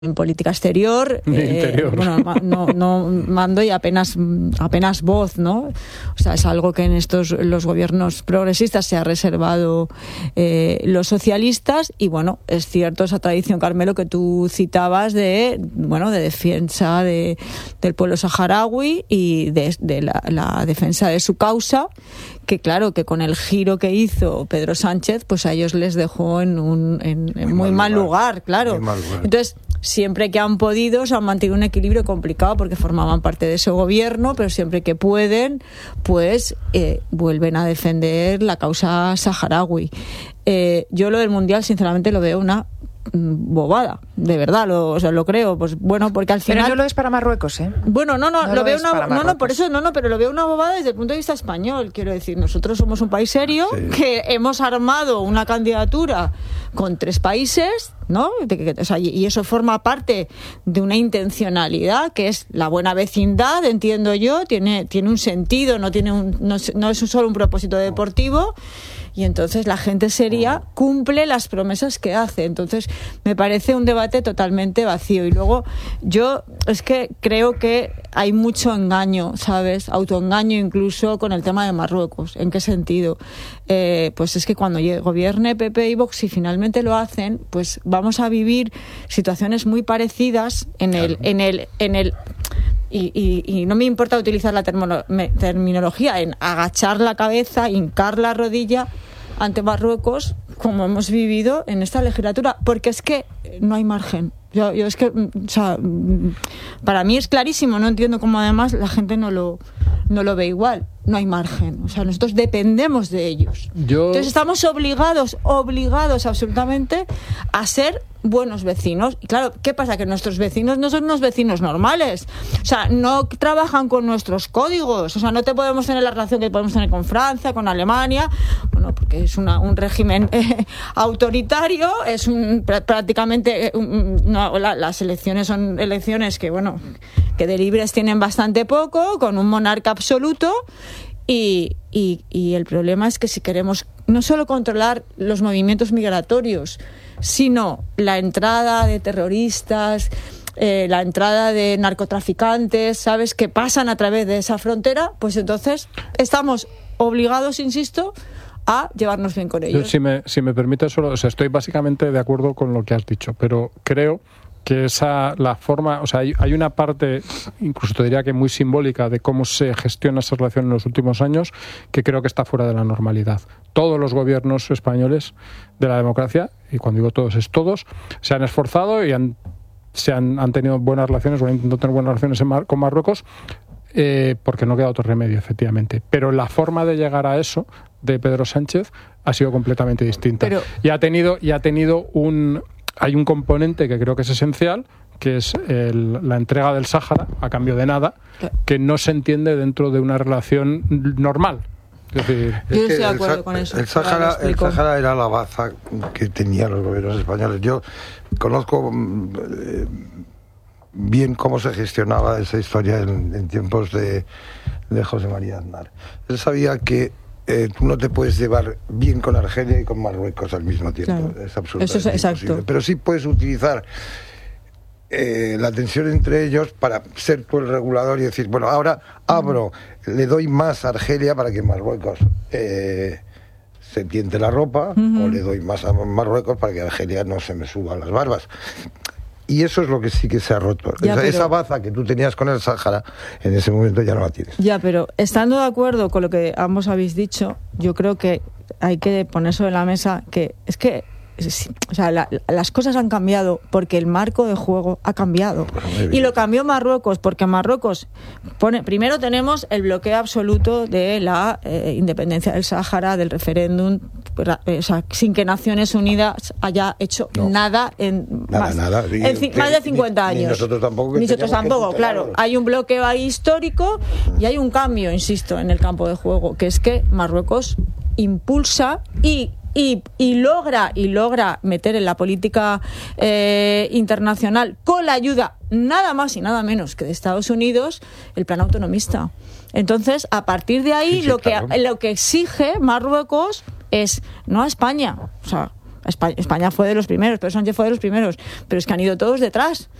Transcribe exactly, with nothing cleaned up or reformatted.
en política exterior, eh, bueno, no, no mando y apenas apenas voz, ¿no? O sea, es algo que en estos los gobiernos progresistas se ha reservado eh, los socialistas y bueno, es cierto esa tradición, Carmelo, que tú citabas de bueno de defensa de, del pueblo saharaui y de, de la, la defensa de su causa, que claro, que con el giro que hizo Pedro Sánchez, pues a ellos les dejó en un en, en muy, muy mal lugar, lugar claro. Muy mal lugar. Entonces, siempre que han podido, se han mantenido un equilibrio complicado porque formaban parte de ese gobierno, pero siempre que pueden, pues eh, vuelven a defender la causa saharaui. Eh, yo lo del Mundial, sinceramente, lo veo una bobada, de verdad, lo, o sea, lo creo, pues bueno, porque al final... Pero no lo es para Marruecos, ¿eh? Bueno, no, no, no lo, lo veo es una... No, no, por eso, no, no, pero lo veo una bobada desde el punto de vista español, quiero decir, nosotros somos un país serio, sí, que hemos armado una candidatura con tres países, ¿no? De que, o sea, y eso forma parte de una intencionalidad que es la buena vecindad, entiendo yo, tiene, tiene un sentido, no, tiene un, no, no es solo un propósito deportivo. Y entonces la gente seria cumple las promesas que hace. Entonces me parece un debate totalmente vacío. Y luego yo es que creo que hay mucho engaño, ¿sabes? Autoengaño incluso con el tema de Marruecos. ¿En qué sentido? Eh, pues es que cuando gobierne P P y Vox y finalmente lo hacen, pues vamos a vivir situaciones muy parecidas en el... En el, en el Y, y, y no me importa utilizar la termo, me, terminología en agachar la cabeza, hincar la rodilla ante Marruecos, como hemos vivido en esta legislatura, porque es que no hay margen. Yo, yo es que, o sea, para mí es clarísimo, no entiendo cómo además la gente no lo, no lo ve igual. No hay margen, o sea, nosotros dependemos de ellos. Yo... Entonces estamos obligados, obligados absolutamente a ser buenos vecinos. Y claro, ¿qué pasa? Que nuestros vecinos no son unos vecinos normales. O sea, no trabajan con nuestros códigos. O sea, no te podemos tener la relación que podemos tener con Francia, con Alemania, bueno, porque es una, un régimen eh, autoritario, es un, prácticamente un, no, la, las elecciones son elecciones que, bueno, que de libres tienen bastante poco, con un monarca absoluto. Y, y, y el problema es que si queremos no solo controlar los movimientos migratorios, sino la entrada de terroristas, eh, la entrada de narcotraficantes, ¿sabes?, que pasan a través de esa frontera, pues entonces estamos obligados, insisto, a llevarnos bien con ellos. Yo, si me, si me permite solo, o sea, estoy básicamente de acuerdo con lo que has dicho, pero creo que esa, la forma, o sea, hay, hay una parte, incluso te diría que muy simbólica, de cómo se gestiona esa relación en los últimos años, que creo que está fuera de la normalidad. Todos los gobiernos españoles de la democracia, y cuando digo todos es todos, se han esforzado y han, se han, han tenido buenas relaciones, o han intentado tener buenas relaciones en Mar, con Marruecos, eh, porque no queda otro remedio, efectivamente. Pero la forma de llegar a eso de Pedro Sánchez ha sido completamente distinta. Pero... Y ha tenido, y ha tenido un... Hay un componente que creo que es esencial, que es el, la entrega del Sáhara a cambio de nada, que no se entiende dentro de una relación normal. Es decir, yo no estoy de acuerdo el, con eso. El Sáhara, el Sáhara era la baza que tenían los gobiernos españoles. Yo conozco eh, bien cómo se gestionaba esa historia en, en tiempos de, de José María Aznar. Él sabía que Eh, tú no te puedes llevar bien con Argelia y con Marruecos al mismo tiempo. Claro. Es absolutamente Eso es imposible. exacto. Pero sí puedes utilizar eh, la tensión entre ellos para ser tú el regulador y decir, bueno, ahora abro, uh-huh. le doy más a Argelia para que Marruecos eh, se tiente la ropa, uh-huh. o le doy más a Marruecos para que Argelia no se me suban las barbas. Y eso es lo que sí que se ha roto. Ya, esa, pero... esa baza que tú tenías con el Sáhara, en ese momento ya no la tienes. Ya, pero estando de acuerdo con lo que ambos habéis dicho, yo creo que hay que poner sobre la mesa que es que o sea, la, las cosas han cambiado porque el marco de juego ha cambiado. Y lo cambió Marruecos, porque Marruecos pone, primero tenemos el bloqueo absoluto de la eh, independencia del Sáhara, del referéndum, eh, o sea, sin que Naciones Unidas haya hecho no, nada en nada, más, nada. Y, en fi, más de cincuenta ni, años. Ni nosotros tampoco. Ni nosotros tampoco, claro. Hay un bloqueo ahí histórico y hay un cambio, insisto, en el campo de juego, que es que Marruecos impulsa y Y, y logra y logra meter en la política eh, internacional, con la ayuda nada más y nada menos que de Estados Unidos, el plan autonomista. Entonces, a partir de ahí, sí, sí, lo claro. que lo que exige Marruecos es no a España, o sea, España, España fue de los primeros, pero Sánchez fue de los primeros, pero es que han ido todos detrás.